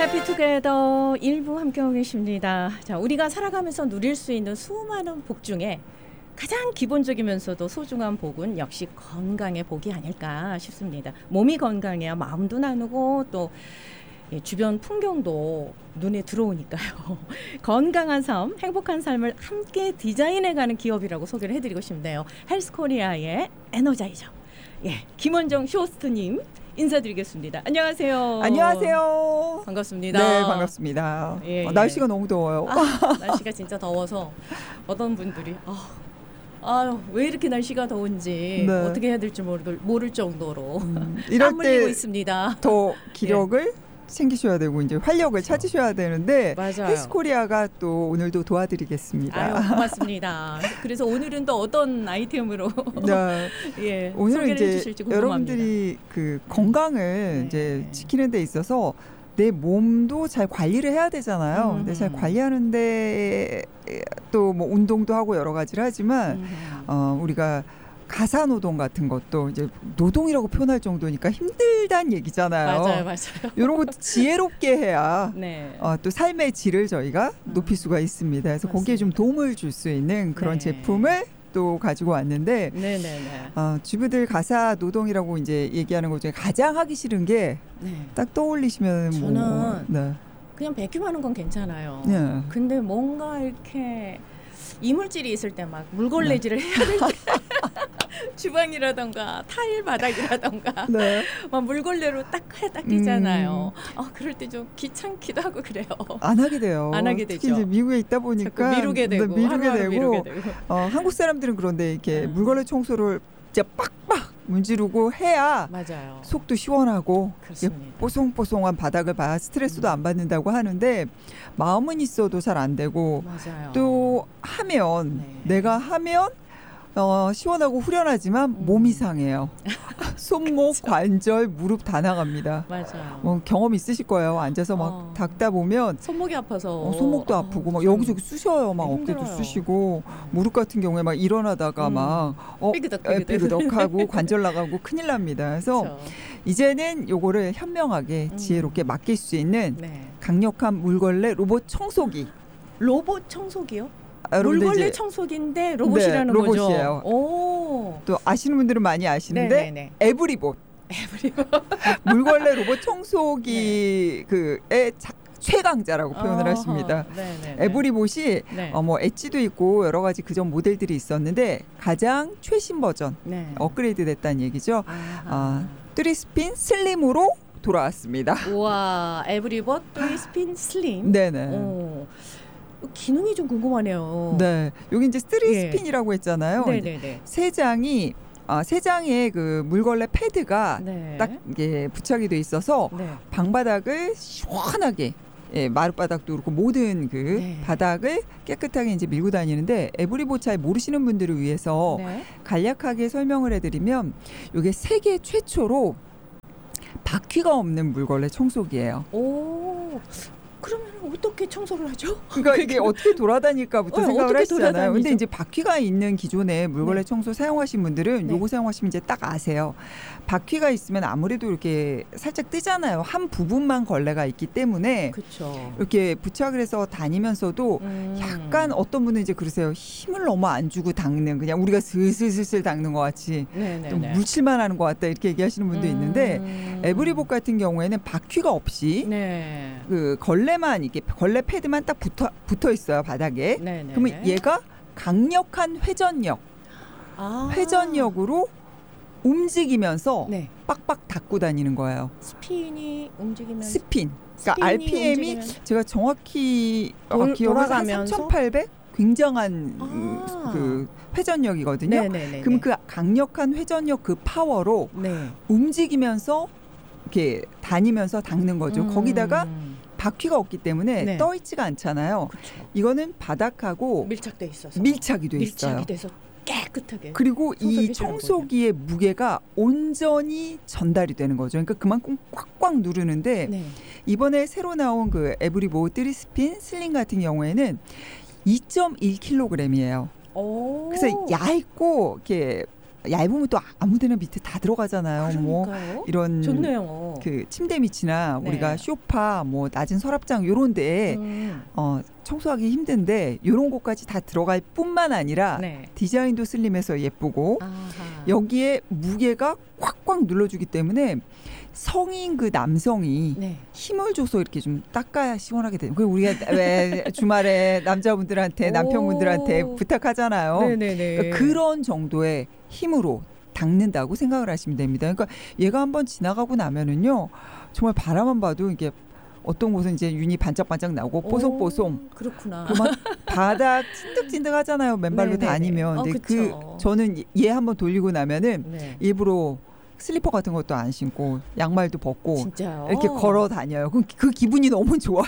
해피투게더 일부 함께하고 계십니다. 자, 우리가 살아가면서 누릴 수 있는 수많은 복 중에 가장 기본적이면서도 소중한 복은 역시 건강의 복이 아닐까 싶습니다. 몸이 건강해야 마음도 나누고 또 주변 풍경도 눈에 들어오니까요. 건강한 삶, 행복한 삶을 함께 디자인해가는 기업이라고 소개를 해드리고 싶네요. 헬스코리아의 에너자이저. 예, 김원정 쇼호스트님 인사드리겠습니다. 안녕하세요. 안녕하세요. 반갑습니다. 네, 반갑습니다. 예, 예. 날씨가 너무 더워요. 날씨가 진짜 더워서 어떤 분들이 왜 이렇게 날씨가 더운지 네. 어떻게 해야 될지 모를 정도로 이럴 땀 흘리고 때 있습니다. 더 기력을 챙기셔야 되고 이제 활력을 그렇죠. 찾으셔야 되는데 맞아요. 헬스코리아가 또 오늘도 도와드리겠습니다. 아유, 고맙습니다. 그래서 오늘은 또 어떤 아이템으로 네. 예, 오늘은 소개를 이제 해주실지 궁금합니다. 여러분들이 그 건강을 네. 이제 지키는 데 있어서 내 몸도 잘 관리를 해야 되잖아요. 근데 잘 관리하는데 또 뭐 운동도 하고 여러 가지를 하지만 우리가 가사 노동 같은 것도 이제 노동이라고 표현할 정도니까 힘들다는 얘기잖아요. 맞아요. 이런 것도 지혜롭게 해야 네. 또 삶의 질을 저희가 높일 수가 있습니다. 그래서 맞습니다. 거기에 좀 도움을 줄 수 있는 그런 네. 제품을 또 가지고 왔는데 네네네. 주부들 가사 노동이라고 이제 얘기하는 것 중에 가장 하기 싫은 게 딱 네. 떠올리시면 저는 네. 그냥 백큐하는 건 괜찮아요. 네. 근데 뭔가 이렇게 이물질이 있을 때 막 물걸레질을 해야 될 때 주방이라던가 타일 바닥이라던가 네. 막 물걸레로 닦이잖아요. 그럴 때 좀 귀찮기도 하고 그래요. 안 하게 돼요. 안 하게 특히 되죠. 이제 미국에 있다 보니까 자꾸 미루게 되고 하루하루 미루게 되고. 한국 사람들은 그런데 이렇게 물걸레 청소를 진짜 빡빡 문지르고 해야 맞아요. 속도 시원하고 그렇습니다. 뽀송뽀송한 바닥을 봐야 스트레스도 안 받는다고 하는데 마음은 있어도 잘 안 되고 맞아요. 또 하면 네. 내가 하면 시원하고 후련하지만 몸이 상해요. 손목, 관절, 무릎 다 나갑니다. 맞아요. 경험 있으실 거예요. 앉아서 막 닦다 보면 손목이 아파서 손목도 아프고 막 여기저기 쑤셔요. 막 힘들어요. 어깨도 쑤시고 무릎 같은 경우에 막 일어나다가 막 삐그덕하고 관절 나가고 큰일 납니다. 그래서 그렇죠. 이제는 요거를 현명하게 지혜롭게 맡길 수 있는 네. 강력한 물걸레 로봇 청소기. 로봇 청소기요? 여러분들 물걸레 이제 청소기인데 로봇이라는 네, 거죠. 로봇이에요. 오. 또 아시는 분들은 많이 아시는데 네네네. 에브리봇. 물걸레 로봇 청소기 그의 최강자라고 표현을 하십니다. 네네네. 에브리봇이 네. 뭐 엣지도 있고 여러 가지 그전 모델들이 있었는데 가장 최신 버전 네. 업그레이드 됐다는 얘기죠. 아하. 3스핀 슬림으로 돌아왔습니다. 우와, 에브리봇 3스핀 슬림. 네네. 오. 기능이 좀 궁금하네요. 네, 여기 이제 3스핀이라고 했잖아요. 네네네. 세 장의 그 물걸레 패드가 네. 딱 이게 부착이 돼 있어서 네. 방바닥을 시원하게 마룻바닥도 그렇고 모든 그 네. 바닥을 깨끗하게 이제 밀고 다니는데 에브리봇 잘 모르시는 분들을 위해서 네. 간략하게 설명을 해드리면 이게 세계 최초로 바퀴가 없는 물걸레 청소기예요. 오. 그러면 어떻게 청소를 하죠? 그러니까 이게 어떻게 돌아다닐까부터 생각을 어떻게 하시잖아요. 돌아다니죠? 근데 이제 바퀴가 있는 기존의 물걸레 네. 청소 사용하신 분들은 네. 요거 사용하시면 이제 딱 아세요. 바퀴가 있으면 아무래도 이렇게 살짝 뜨잖아요. 한 부분만 걸레가 있기 때문에 그렇죠. 이렇게 부착을 해서 다니면서도 약간 어떤 분은 이제 그러세요. 힘을 너무 안 주고 닦는 그냥 우리가 슬슬슬슬 닦는 것 같이 좀 묻힐만 하는 것 같다 이렇게 얘기하시는 분도 있는데 에브리봇 같은 경우에는 바퀴가 없이 네. 그 걸레만 이게 걸레 패드만 딱 붙어 있어요 바닥에. 네네. 그러면 얘가 강력한 회전력으로 움직이면서 네. 빡빡 닦고 다니는 거예요. 스핀이 움직이면 스핀. 그러니까 스핀이 RPM이 움직이면 제가 정확히 기억을 돌아가면서 3,800 굉장한 그 회전력이거든요. 네네네. 그럼 그 강력한 회전력 그 파워로 네. 움직이면서 이렇게 다니면서 닦는 거죠. 거기다가 바퀴가 없기 때문에 네. 떠 있지가 않잖아요. 그쵸. 이거는 바닥하고 밀착돼 있어서 밀착이 돼 있어요. 밀착이 돼서 깨끗하게. 그리고 이 청소기 청소기의 무게가 온전히 전달이 되는 거죠. 그러니까 그만큼 꽉꽉 누르는데 네. 이번에 새로 나온 그 에브리봇 3스핀 슬링 같은 경우에는 2.1kg이에요. 오. 그래서 얇고 이렇게 얇으면 또 아무데나 밑에 다 들어가잖아요. 뭐 그러니까요. 이런 좋네요. 그 침대 밑이나 네. 우리가 소파, 뭐 낮은 서랍장 요런 데에 청소하기 힘든데 요런 곳까지 다 들어갈 뿐만 아니라 네. 디자인도 슬림해서 예쁘고 아하. 여기에 무게가 꽉꽉 눌러주기 때문에 성인 그 남성이 네. 힘을 줘서 이렇게 좀 닦아야 시원하게 돼요. 그 우리가 왜 주말에 남자분들한테 오. 남편분들한테 부탁하잖아요. 네네네. 그러니까 그런 정도의 힘으로 닦는다고 생각을 하시면 됩니다. 그러니까 얘가 한번 지나가고 나면은요, 정말 바라만 봐도 이게 어떤 곳은 이제 윤이 반짝반짝 나오고 뽀송뽀송. 그렇구나. 그만 바닥 찐득찐득 하잖아요. 맨발로 네네네. 다니면. 근데 그쵸. 저는 얘 한번 돌리고 나면은 네. 일부러 슬리퍼 같은 것도 안 신고 양말도 벗고 진짜요? 이렇게 걸어 다녀요. 그 기분이 너무 좋아.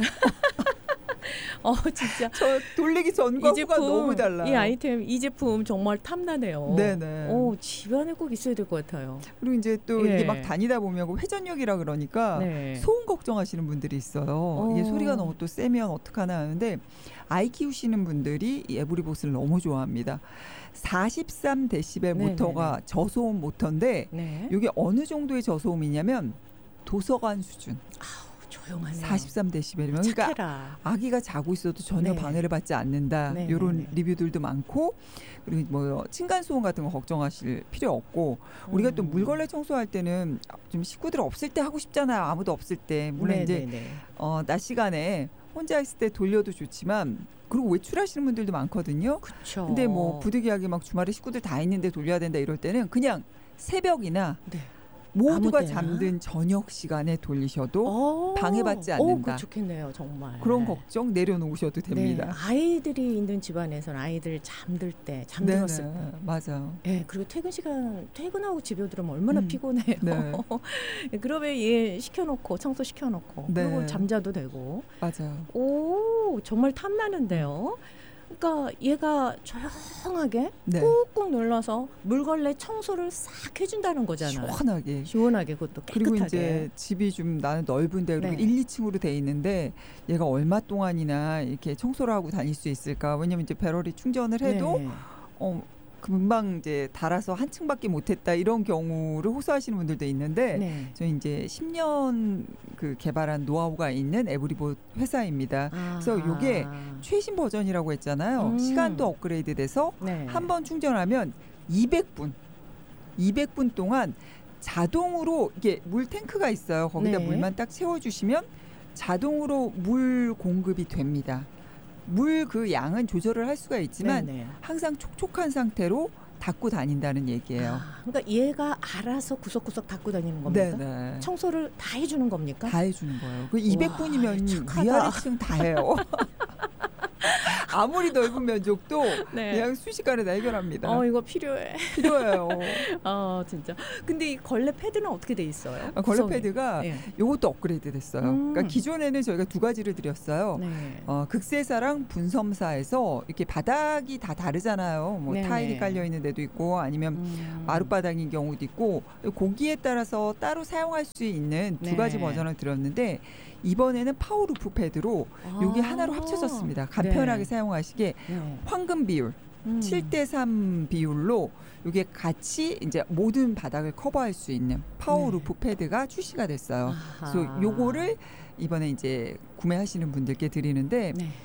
진짜. 저 돌리기 전과 이 후가 제품, 너무 달라요. 이 아이템, 이 제품 정말 탐나네요. 네네. 집안에 꼭 있어야 될 것 같아요. 그리고 이제 또 예. 이게 막 다니다 보면 그 회전력이라 그러니까 네. 소음 걱정하시는 분들이 있어요. 이게 소리가 너무 또 세면 어떡하나 하는데 아이 키우시는 분들이 이 에브리봇을 너무 좋아합니다. 43데시벨 네네네. 모터가 저소음 모터인데 네. 이게 어느 정도의 저소음이냐면 도서관 수준. 조용하네요. 43데시벨이면 그러니까 착해라. 아기가 자고 있어도 전혀 네. 방해를 받지 않는다. 네, 이런 네, 네. 리뷰들도 많고 그리고 뭐 층간 소음 같은 거 걱정하실 필요 없고 우리가 또 물걸레 청소할 때는 좀 식구들 없을 때 하고 싶잖아요. 아무도 없을 때. 물론 네, 이제 네, 네. 낮 시간에 혼자 있을 때 돌려도 좋지만 그리고 외출하시는 분들도 많거든요. 그렇죠. 근데 뭐 부득이하게 막 주말에 식구들 다 있는데 돌려야 된다 이럴 때는 그냥 새벽이나 네. 모두가 아무 때나? 잠든 저녁 시간에 돌리셔도 방해받지 않는다. 그거 좋겠네요, 정말. 그런 걱정 내려놓으셔도 됩니다. 네, 아이들이 있는 집안에서는 아이들 잠들 때, 잠들었을 네네, 때. 맞아요. 네, 그리고 퇴근 시간 퇴근하고 집에 들어오면 얼마나 피곤해요. 네. 그러면 얘 시켜놓고 청소 시켜놓고 네. 그리고 잠자도 되고. 맞아요. 오, 정말 탐나는데요. 그러니까 얘가 조용하게 네. 꾹꾹 눌러서 물걸레 청소를 싹 해준다는 거잖아요. 시원하게. 시원하게 그것도 깨끗하게. 그리고 이제 집이 좀 나는 넓은데 그리고 네. 1, 2층으로 돼 있는데 얘가 얼마 동안이나 이렇게 청소를 하고 다닐 수 있을까? 왜냐면 이제 배터리 충전을 해도 네. 금방 이제 달아서 한 층밖에 못했다 이런 경우를 호소하시는 분들도 있는데 네. 저희 이제 10년 그 개발한 노하우가 있는 에브리봇 회사입니다. 그래서 이게 최신 버전이라고 했잖아요. 시간도 업그레이드돼서 네. 한 번 충전하면 200분 동안 자동으로 이게 물 탱크가 있어요. 거기다 네. 물만 딱 채워주시면 자동으로 물 공급이 됩니다. 물 그 양은 조절을 할 수가 있지만 네네. 항상 촉촉한 상태로 닦고 다닌다는 얘기예요. 그러니까 얘가 알아서 구석구석 닦고 다니는 겁니까? 네네. 청소를 다 해주는 겁니까? 다 해주는 거예요. 그 200분이면 착하다. 위아래층 다 해요. 아무리 넓은 면적도 네. 그냥 순식간에 다 해결합니다. 이거 필요해. 필요해요. 진짜. 근데 이 걸레 패드는 어떻게 돼 있어요? 걸레 구성이? 패드가 네. 요것도 업그레이드 됐어요. 그러니까 기존에는 저희가 두 가지를 드렸어요. 네. 극세사랑 분섬사에서 이렇게 바닥이 다 다르잖아요. 뭐 네네. 타일이 깔려 있는 데도 있고 아니면 마룻바닥인 경우도 있고 고기에 따라서 따로 사용할 수 있는 두 네. 가지 버전을 드렸는데 이번에는 파워루프 패드로 요게 하나로 합쳐졌습니다. 간편하게 네. 사용하시게 네. 황금 비율 7대3 비율로 이게 같이 이제 모든 바닥을 커버할 수 있는 파워루프 패드가 출시가 됐어요. 그래서 요거를 이번에 이제 구매하시는 분들께 드리는데 네.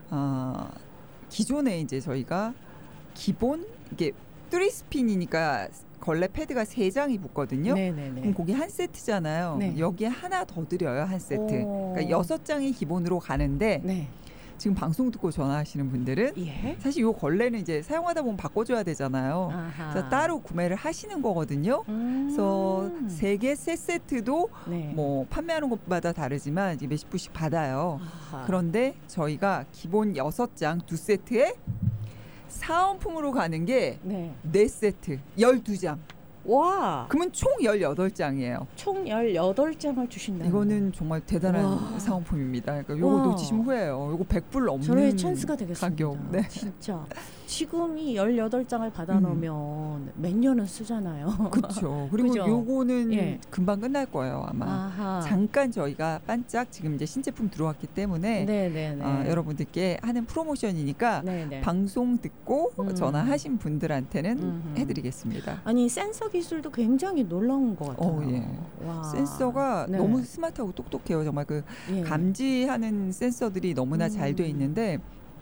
기존에 이제 저희가 기본 이게 3스핀이니까 걸레 패드가 3장이 붙거든요. 네네네. 그럼 거기 한 세트잖아요. 네. 여기에 하나 더 드려요. 한 세트. 오. 그러니까 6장이 기본으로 가는데 네. 지금 방송 듣고 전화하시는 분들은 예. 사실 요 걸레는 이제 사용하다 보면 바꿔줘야 되잖아요. 아하. 그래서 따로 구매를 하시는 거거든요. 그래서 3개 세 세트도 네. 뭐 판매하는 곳마다 다르지만 이제 몇십 분씩 받아요. 아하. 그런데 저희가 기본 6장 2세트에 사은품으로 가는 게 네. 4세트 12장. 와. 그러면 총 18장이에요. 총 18장을 주신다. 이거는 정말 대단한 와. 사은품입니다. 그러니까 요거 놓치시면 후회해요. 요거 100불 넘는 저의 찬스가 되겠습니다. 가격. 네. 진짜. 지금 이 18장을 받아놓으면 몇 년은 쓰잖아요. 그렇죠. 그리고 그죠? 요거는 예. 금방 끝날 거예요, 아마. 아하. 잠깐 저희가 반짝 지금 이제 신제품 들어왔기 때문에 네네네. 여러분들께 하는 프로모션이니까 네네. 방송 듣고 전화하신 분들한테는 음흠. 해드리겠습니다. 아니 센서 기술도 굉장히 놀라운 것 같아요. 예. 와. 센서가 네. 너무 스마트하고 똑똑해요. 정말 그 예. 감지하는 센서들이 너무나 잘 돼 있는데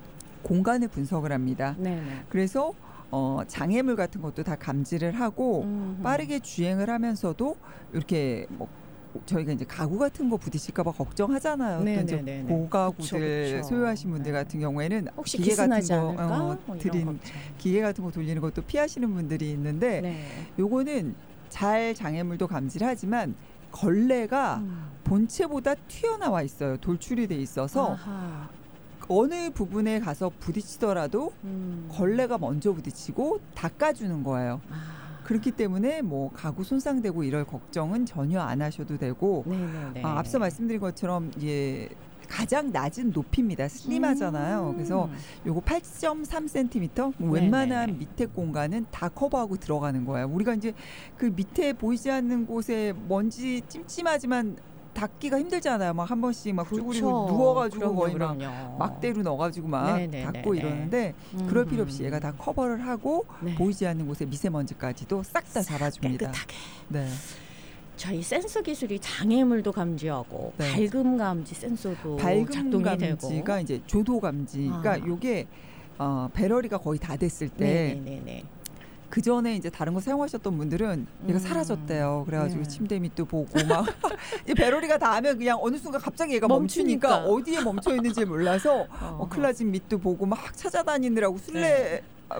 공간을 분석을 합니다. 네네. 그래서 장애물 같은 것도 다 감지를 하고 빠르게 주행을 하면서도 이렇게 뭐 저희가 이제 가구 같은 거 부딪힐까봐 걱정하잖아요. 또 이제 네네네네. 고가구들 그쵸. 소유하신 분들 네. 같은 경우에는 혹시 기계 같은 기스나지 거 않을까? 뭐 이런 드린 걱정. 기계 같은 거 돌리는 것도 피하시는 분들이 있는데 네. 요거는 잘 장애물도 감지를 하지만 걸레가 본체보다 튀어나와 있어요. 돌출이 돼 있어서 아하. 어느 부분에 가서 부딪히더라도 걸레가 먼저 부딪히고 닦아주는 거예요. 아. 그렇기 때문에 뭐 가구 손상되고 이럴 걱정은 전혀 안 하셔도 되고 네네네. 앞서 말씀드린 것처럼 가장 낮은 높이입니다. 슬림하잖아요. 그래서 요거 8.3cm 웬만한 네네네. 밑에 공간은 다 커버하고 들어가는 거예요. 우리가 이제 그 밑에 보이지 않는 곳에 먼지 찜찜하지만 닦기가 힘들잖아요. 막 한 번씩 막 쭈그리고 그렇죠. 누워가지고 그럼요, 거의 막 그럼요. 막대로 넣어가지고 막 네네네네. 닦고 이러는데 그럴 필요 없이 얘가 다 커버를 하고 네. 보이지 않는 곳에 미세먼지까지도 싹 다 잡아줍니다. 깨끗하게. 네. 저희 센서 기술이 장애물도 감지하고 네. 밝음 감지 센서도 밝음 작동이 감지가 되고. 이제 조도 감지. 아. 그러니까 요게 배럴이가 거의 다 됐을 때 네네네. 그 전에 이제 다른 거 사용하셨던 분들은 얘가 사라졌대요. 그래가지고 네. 침대 밑도 보고 막 이제 배럴이가 다 하면 그냥 어느 순간 갑자기 얘가 멈추니까 멈추니까. 어디에 멈춰 있는지 몰라서 클라진 밑도 보고 막 찾아다니느라고 술래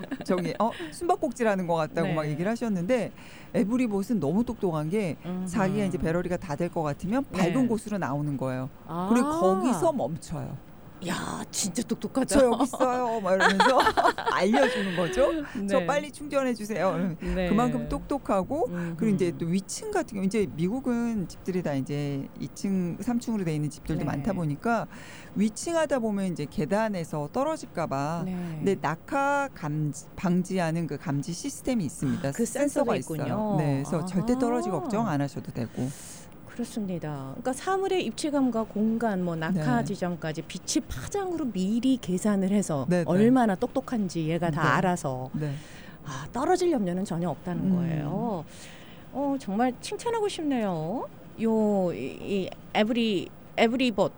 숨바꼭질하는 것 같다고 네. 막 얘기를 하셨는데 에브리봇은 너무 똑똑한 게 자기가 이제 배럴이가 다 될 것 같으면 밝은 네. 곳으로 나오는 거예요. 아. 그리고 거기서 멈춰요. 야, 진짜 똑똑하죠. 저 여기 있어요. 막 이러면서 알려주는 거죠. 저 네. 빨리 충전해 주세요. 네. 그만큼 똑똑하고 그리고 이제 또 위층 같은 경우 이제 미국은 집들이 다 이제 2층, 3층으로 돼 있는 집들도 네. 많다 보니까 위층하다 보면 이제 계단에서 떨어질까봐 네. 근데 낙하 방지하는 그 감지 시스템이 있습니다. 그 센서가 있어요. 있군요. 네, 그래서 절대 떨어지 아하. 걱정 안 하셔도 되고. 그렇습니다. 그러니까 사물의 입체감과 공간, 뭐 낙하 네. 지점까지 빛이 파장으로 미리 계산을 해서 네, 네. 얼마나 똑똑한지 얘가 다 네. 알아서 네. 떨어질 염려는 전혀 없다는 거예요. 정말 칭찬하고 싶네요. 이 에브리봇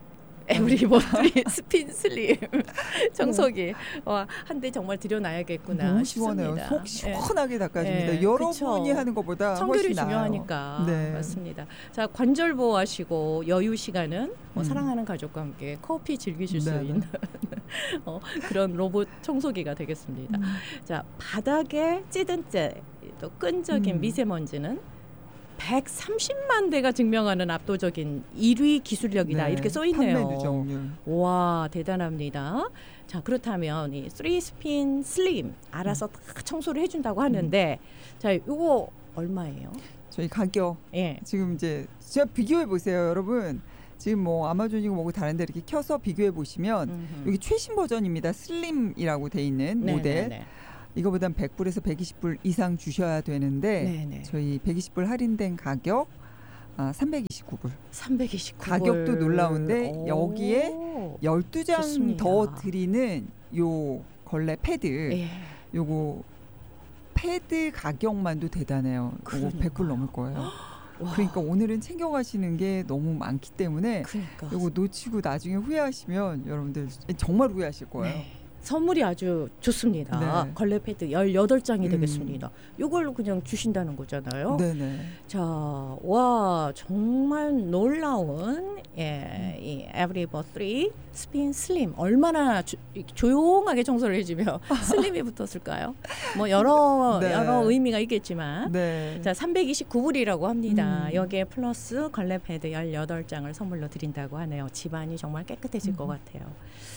스핀 슬림 청소기 한 대 정말 들여놔야겠구나 너무 싶습니다. 시원해요. 속 시원하게 닦아줍니다. 네, 여러분이 그쵸. 하는 것보다 청결이 훨씬 나아요. 중요하니까 네. 맞습니다. 자, 관절 보호하시고 여유 시간은 뭐 음. 사랑하는 가족과 함께 커피 즐기실 수 네, 네. 있는 그런 로봇 청소기가 되겠습니다. 자, 바닥에 찌든 또 끈적인 미세먼지는 130만 대가 증명하는 압도적인 1위 기술력이다. 네, 이렇게 써 있네요. 판매 누적률. 와, 대단합니다. 자, 그렇다면 이 3스핀 슬림 알아서 다 청소를 해준다고 하는데 자, 이거 얼마예요? 저희 가격 예. 지금 이제 제가 비교해 보세요, 여러분. 지금 뭐 아마존이고 뭐고 다른데 이렇게 켜서 비교해 보시면 여기 최신 버전입니다. 슬림이라고 돼 있는 모델. 네네네. 이거보단 100불에서 120불 이상 주셔야 되는데 네네. 저희 120불 할인된 가격 329불. 329불. 가격도 놀라운데 오. 여기에 12장 좋습니다. 더 드리는 요 걸레 패드. 예. 요거 패드 가격만도 대단해요. 요거 그러니까요. 100불 넘을 거예요. 와. 그러니까 오늘은 챙겨가시는 게 너무 많기 때문에 그러니까. 요거 놓치고 나중에 후회하시면 여러분들 정말 후회하실 거예요. 네. 선물이 아주 좋습니다. 네. 걸레 패드 18장이 되겠습니다. 이걸로 그냥 주신다는 거잖아요. 네네. 자, 와, 정말 놀라운 이 에브리버 3 스핀 슬림 얼마나 조용하게 청소를 해주며 슬림이 붙었을까요? 뭐 여러 네. 의미가 있겠지만 네. 자, 329불이라고 합니다. 여기에 플러스 걸레 패드 18장을 선물로 드린다고 하네요. 집안이 정말 깨끗해질 것 같아요.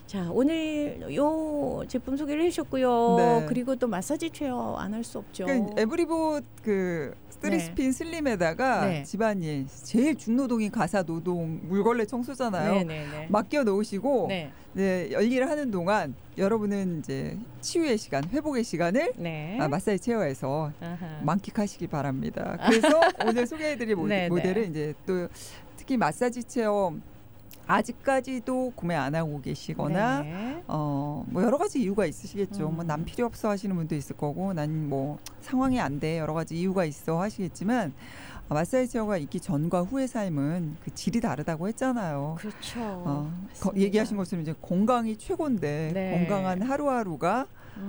자, 오늘 요 제품 소개를 해주셨고요. 네. 그리고 또 마사지 체어 안 할 수 없죠. 그러니까 에브리봇 그 스트리스핀 슬림에다가 네. 집안일 제일 중노동인 가사 노동 물걸레 청소잖아요. 네네네. 맡겨 놓으시고 네. 네, 열일을 하는 동안 여러분은 이제 치유의 시간, 회복의 시간을 네. 마사지 체어에서 아하. 만끽하시기 바랍니다. 그래서 오늘 소개해드릴 네, 모델은 네. 이제 또 특히 마사지 체어 아직까지도 구매 안 하고 계시거나 네. 뭐 여러 가지 이유가 있으시겠죠. 뭐 난 필요 없어 하시는 분도 있을 거고 난 뭐 상황이 안 돼 여러 가지 이유가 있어 하시겠지만 마사지 체어가 있기 전과 후의 삶은 그 질이 다르다고 했잖아요. 그렇죠. 얘기하신 것처럼 이제 건강이 최고인데 네. 건강한 하루하루가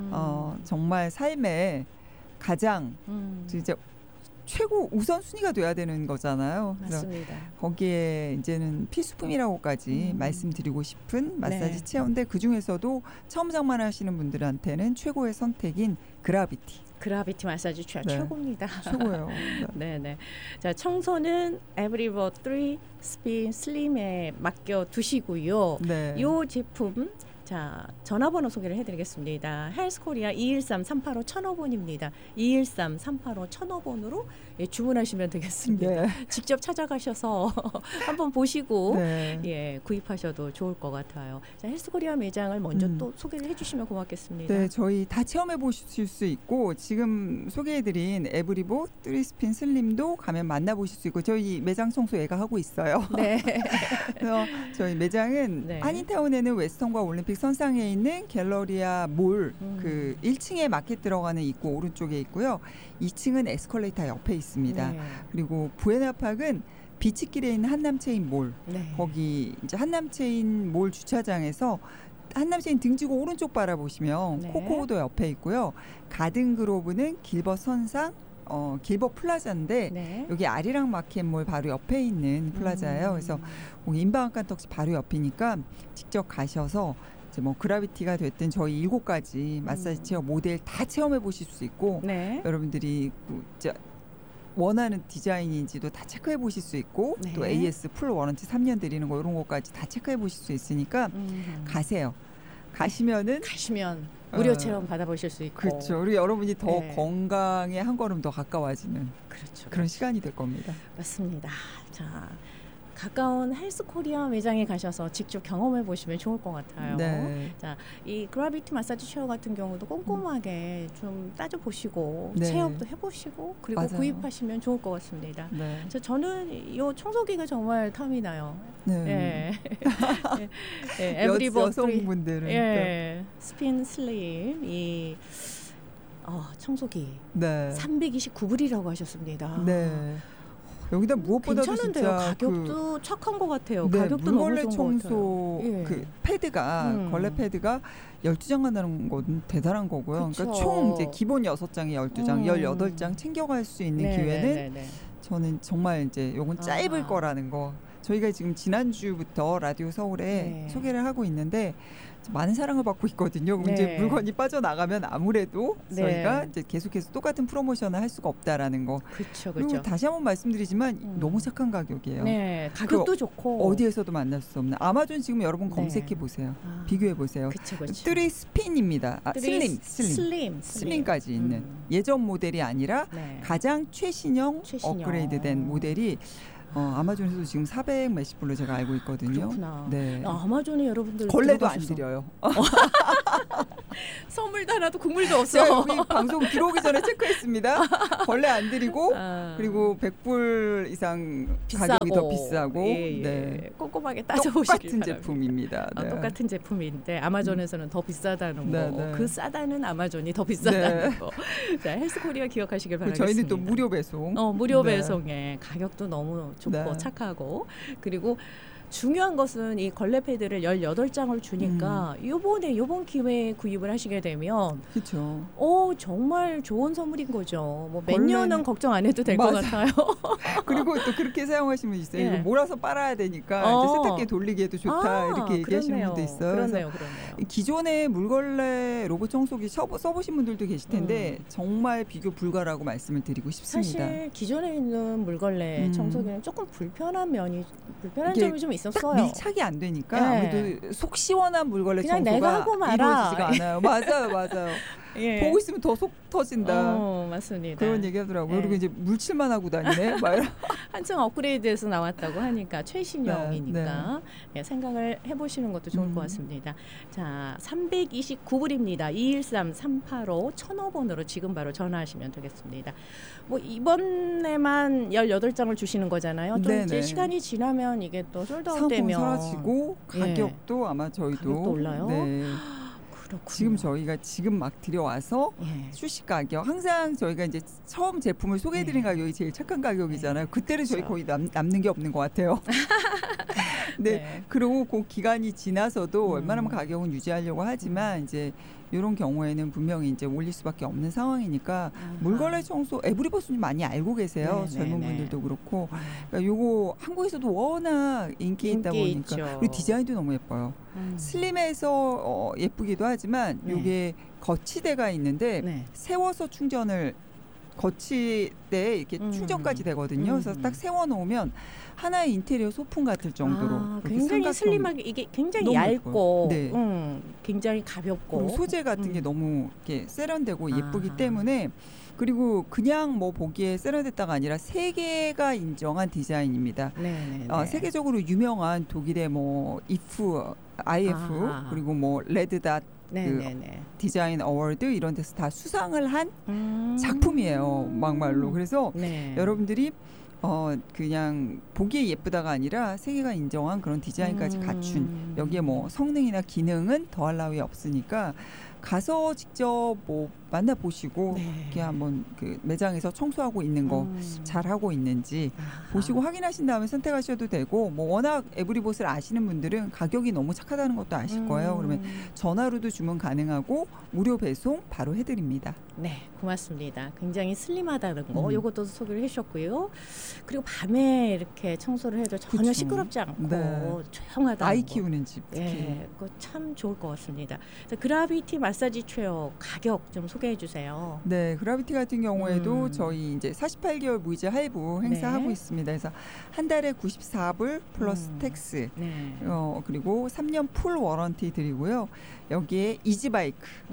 정말 삶의 가장 이제 최고 우선순위가 돼야 되는 거잖아요. 그래서 맞습니다. 거기에 이제는 필수품이라고까지 말씀드리고 싶은 마사지 네. 체어인데 그중에서도 처음 장만하시는 분들한테는 최고의 선택인 그라비티. 그라비티 마사지 체어 네. 최고입니다. 최고예요. 네. 네네. 자, 청소는 에브리버 3 스핀 슬림에 맡겨 두시고요. 네. 이 제품 자, 전화번호 소개를 해드리겠습니다. 헬스코리아 213-385-1005번입니다. 213-385-1005번으로 예, 주문하시면 되겠습니다. 네. 직접 찾아가셔서 한번 보시고 네. 예, 구입하셔도 좋을 것 같아요. 자, 헬스코리아 매장을 먼저 또 소개를 해주시면 고맙겠습니다. 네, 저희 다 체험해 보실 수 있고 지금 소개해드린 에브리보 3스핀 슬림도 가면 만나보실 수 있고 저희 매장 청소 애가 하고 있어요. 네. 그래서 저희 매장은 네. 한인타운에는 웨스턴과 올림픽 선상에 있는 갤러리아 몰 그 1층에 마켓 들어가는 입구 오른쪽에 있고요. 2층은 에스컬레이터 옆에 있습니다. 네. 그리고 부에나팍은 비치길에 있는 한남체인 몰 네. 거기 이제 한남체인 몰 주차장에서 한남체인 등지고 오른쪽 바라보시면 네. 코코오도 옆에 있고요. 가든그로브는 길벗 선상 길벗 플라자인데 네. 여기 아리랑 마켓몰 바로 옆에 있는 플라자예요. 그래서 인방한칸턱시 바로 옆이니까 직접 가셔서 이제 뭐 그라비티가 됐든 저희 7가지 마사지 체어 모델 다 체험해 보실 수 있고 네. 여러분들이 원하는 디자인인지도 다 체크해 보실 수 있고 네. 또 AS 풀 워런티 3년 드리는 거 이런 것까지 다 체크해 보실 수 있으니까 가세요. 가시면은 가시면 무료 체험 받아보실 수 있고. 그렇죠. 그리고 여러분이 더 네. 건강에 한 걸음 더 가까워지는 그렇죠. 그런 시간이 될 겁니다. 맞습니다. 자, 가까운 헬스코리아 매장에 가셔서 직접 경험해 보시면 좋을 것 같아요. 네. 자, 이 그라비티 마사지 체어 같은 경우도 꼼꼼하게 좀 따져 보시고 네. 체험도 해보시고 그리고 맞아요. 구입하시면 좋을 것 같습니다. 네. 저는 이 청소기가 정말 탐이 나요. 네. 예. 예, 에브리버 여성분들은 예, 스핀 슬림 이 청소기 네. 329불이라고 하셨습니다. 네. 여기다 무엇보다도 괜찮은데요. 진짜 가격도 착한 것 같아요. 네, 가격도 너무 물걸레 좋은 청소 것 같아요. 예. 그 패드가 걸레 패드가 12장 간다는 건 대단한 거고요. 그쵸. 그러니까 총 이제 기본 6장에 12장, 18장 챙겨갈 수 있는 네, 기회는 네, 네. 저는 정말 이제 요건 짧을 거라는 거. 저희가 지금 지난주부터 라디오 서울에 네. 소개를 하고 있는데 많은 사랑을 받고 있거든요. 그럼 네. 이제 물건이 빠져나가면 아무래도 네. 저희가 이제 계속해서 똑같은 프로모션을 할 수가 없다라는 거. 그렇죠, 그리고 그렇죠. 다시 한번 말씀드리지만 너무 착한 가격이에요. 네, 가격도 그 좋고 어디에서도 만날 수 없는 아마존 지금 여러분 네. 검색해 보세요. 비교해 보세요. 그렇죠, 그렇죠. 3스핀입니다. 슬림. 슬림까지 있는 예전 모델이 아니라 네. 가장 최신형 업그레이드된 모델이 아마존에서도 지금 400 몇십 불로 제가 알고 있거든요. 그렇구나. 네. 아마존에 여러분들 걸레도 안 들어가셔서 드려요. 선물도 하나도 국물도 없어. 제가 여기 방송 들어오기 전에 체크했습니다. 걸레 안 드리고 그리고 100불 이상 가격이 더 비싸고 예. 네. 꼼꼼하게 따져보시길 똑같은 바랍니다. 제품입니다. 네. 똑같은 제품인데 아마존에서는 더 비싸다는 네, 거. 네. 그 싸다는 아마존이 더 비싸다는 네. 거. 자, 헬스코리아 기억하시길 바라겠습니다. 저희는 또 무료 배송. 무료 네. 배송에 가격도 너무 좋고 네. 착하고 그리고 중요한 것은 이 걸레 패드를 18장을 주니까 요번 기회에 구입을 하시게 되면 그렇죠. 정말 좋은 선물인 거죠. 뭐 몇 걸레는- 년은 걱정 안 해도 될 것 맞아. 같아요. 그리고 또 그렇게 사용하시는 분 있어요. 예. 이거 몰아서 빨아야 되니까 이제 세탁기에 돌리기에도 좋다 이렇게 얘기하시는 분도 있어요. 그러네요. 기존의 물걸레 로봇 청소기 써보신 분들도 계실 텐데 정말 비교 불가라고 말씀을 드리고 싶습니다. 사실 기존에 있는 물걸레 청소기는 조금 불편한 이게 점이 좀 있었어요. 밀착이 안 되니까 네. 아무래도 속 시원한 물걸레 그냥 내가 하고 청소가 말아. 이루어지지가 않아요. 맞아요, 맞아요. 예. 보고 있으면 더 속 터진다. 맞습니다. 그런 얘기하더라고요. 예. 그리고 이제 물칠만 하고 다니네. 막 이런. 한층 업그레이드해서 나왔다고 하니까 최신형이니까 예, 생각을 해보시는 것도 좋을 것 같습니다. 자, 329불입니다. 213-385 1005번으로 지금 바로 전화하시면 되겠습니다. 뭐 이번에만 18장을 주시는 거잖아요. 좀 네네. 이제 시간이 지나면 이게 또 상품 솔드아웃되면 사라지고 예. 가격도 아마 저희도 가격도 올라요? 네. 그렇군요. 지금 저희가 지금 막 들여와서 예. 출시 가격 항상 저희가 이제 처음 제품을 소개해드린 가격이 제일 착한 가격이잖아요. 그때는 저희 그렇죠. 거의 남는 게 없는 것 같아요. 네. 네. 그리고 그 기간이 지나서도 웬만하면 가격은 유지하려고 하지만 이제 이런 경우에는 분명히 이제 올릴 수밖에 없는 상황이니까 아하. 물걸레 청소 에브리버스님 많이 알고 계세요. 네, 젊은 네, 분들도 그렇고. 네. 그러니까 요거 한국에서도 워낙 인기 있다 인기 보니까 있죠. 그리고 디자인도 너무 예뻐요. 슬림해서 예쁘기도 하지만 네. 요게 거치대가 있는데 네. 세워서 충전을 거치대에 이렇게 충전까지 되거든요. 그래서 딱 세워 놓으면 하나의 인테리어 소품 같을 정도로 그렇게 굉장히 삼각형. 슬림하게 이게 굉장히 너무 얇고 예뻐요. 네. 굉장히 가볍고 그리고 소재 같은 게 너무 이렇게 세련되고 예쁘기 아하. 때문에 그리고 그냥 뭐 보기에 세련됐다가 아니라 세계가 인정한 디자인입니다. 네네네. 세계적으로 유명한 독일의 뭐 IF 아하. 그리고 뭐 레드닷 네네네. 디자인 어워드 이런 데서 다 수상을 한 작품이에요. 막말로. 그래서 네. 여러분들이 그냥 보기에 예쁘다가 아니라 세계가 인정한 그런 디자인까지 갖춘 여기에 뭐 성능이나 기능은 더할 나위 없으니까 가서 직접 뭐 만나보시고 네. 이렇게 한번 그 매장에서 청소하고 있는 거 잘하고 있는지 아하. 보시고 확인하신 다음에 선택하셔도 되고 뭐 워낙 에브리봇을 아시는 분들은 가격이 너무 착하다는 것도 아실 거예요. 그러면 전화로도 주문 가능하고 무료 배송 바로 해드립니다. 네, 고맙습니다. 굉장히 슬림하다는 거 이것도 소개를 해주셨고요. 그리고 밤에 이렇게 청소를 해도 전혀 그쵸. 시끄럽지 않고 네. 조용하다. 아이 키우는 집 특히. 예, 그거 참 좋을 것 같습니다. 그라비티 마사지 체어 가격 좀 소개해 주세요. 네, 그라비티 같은 경우에도 저희 이제 48개월 무이자 할부 행사하고 네. 있습니다. 그래서 한 달에 94불 플러스 텍스. 네. 그리고 3년 풀 워런티 드리고요. 여기에 이지바이크.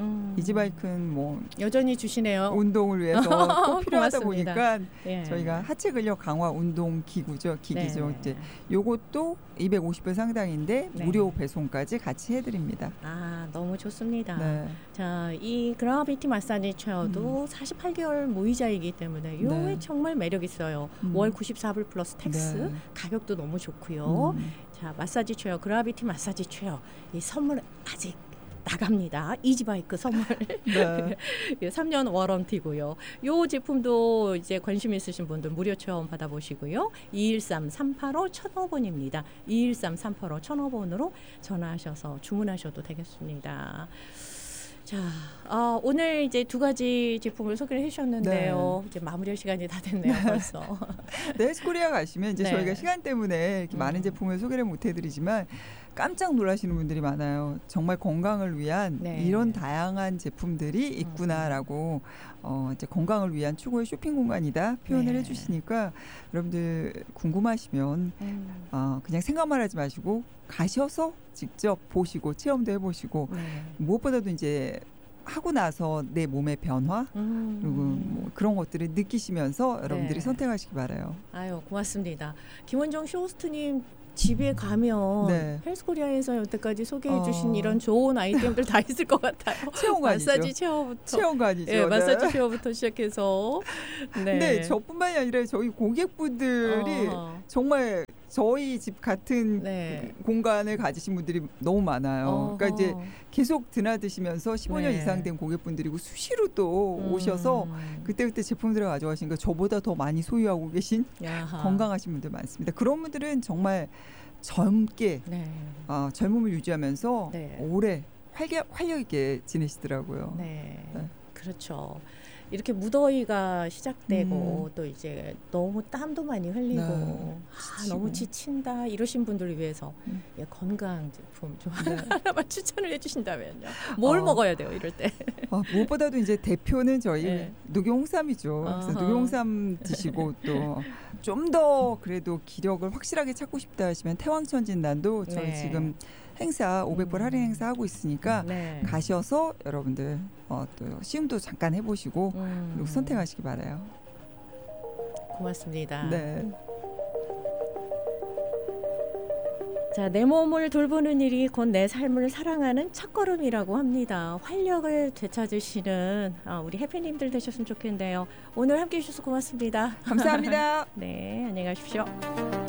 이지바이크는 뭐 여전히 주시네요. 운동을 위해서 꼭 필요하다 고맙습니다. 보니까 예. 저희가 하체 근력 강화 운동 기기죠. 네. 이제 요것도 250불 상당인데 네. 무료 배송까지 같이 해드립니다. 아, 너무 좋습니다. 네. 자, 이 그라비티 마사지 체어도 48개월 무이자이기 때문에 요게 네. 정말 매력 있어요. 월 94불 플러스 텍스. 네. 가격도 너무 좋고요. 음. 자, 마사지 체어, 그라비티 마사지 체어. 이 선물 아직 나갑니다. 이지바이크 선물. 네. 3년 워런티고요. 요 제품도 이제 관심 있으신 분들 무료 체험 받아보시고요. 213-385-1005번입니다. 213-385-1005번으로 전화하셔서 주문하셔도 되겠습니다. 자, 오늘 이제 두 가지 제품을 소개를 해주셨는데요. 이제 마무리할 시간이 다 됐네요, 벌써. 네, 헬스코리아 가시면 이제 네. 저희가 시간 때문에 이렇게 많은 제품을 소개를 못 해드리지만 깜짝 놀라시는 분들이 많아요. 정말 건강을 위한 네. 이런 다양한 제품들이 있구나라고 이제 건강을 위한 최고의 쇼핑 공간이다 표현을 네. 해주시니까 여러분들 궁금하시면 그냥 생각만 하지 마시고 가셔서 직접 보시고 체험도 해보시고 네. 무엇보다도 이제 하고 나서 내 몸의 변화 그리고 뭐 그런 것들을 느끼시면서 여러분들이 네. 선택하시기 바라요. 아유, 고맙습니다. 김원정 쇼호스트님 집에 가면 네. 헬스코리아에서 여태까지 소개해 주신 이런 좋은 아이템들 다 있을 것 같아요. 체험관이죠. 마사지 체어부터. 체험관이죠. 예, 네. 마사지 체어부터 시작해서. 네. 네, 저뿐만이 아니라 저희 고객분들이 정말 저희 집 같은 네. 공간을 가지신 분들이 너무 많아요. 그러니까 이제 계속 드나드시면서 15년 네. 이상 된 고객분들이고 수시로 또 오셔서 그때그때 제품들을 가져가시니까 저보다 더 많이 소유하고 계신 야하. 건강하신 분들 많습니다. 그런 분들은 정말 젊게 네. 젊음을 유지하면서 네. 오래 활력 있게 지내시더라고요. 네. 네. 그렇죠. 이렇게 무더위가 시작되고 또 이제 너무 땀도 많이 흘리고 네. 너무 지친다 이러신 분들을 위해서 예, 건강 제품 좀 하나만 추천을 해주신다면요. 뭘 먹어야 돼요 이럴 때? 무엇보다도 이제 대표는 저희 네. 녹용홍삼이죠. 그래서 녹용홍삼 드시고 또 좀 더 그래도 기력을 확실하게 찾고 싶다 하시면 태왕천진단도 저희 네. 지금 행사 500불 할인 행사 하고 있으니까 네. 가셔서 여러분들 또 시음도 잠깐 해보시고 그리고 선택하시기 바라요. 고맙습니다. 네. 자, 내 몸을 돌보는 일이 곧 내 삶을 사랑하는 첫걸음이라고 합니다. 활력을 되찾으시는 우리 해피님들 되셨으면 좋겠는데요. 오늘 함께해 주셔서 고맙습니다. 감사합니다. 네, 안녕히 가십시오.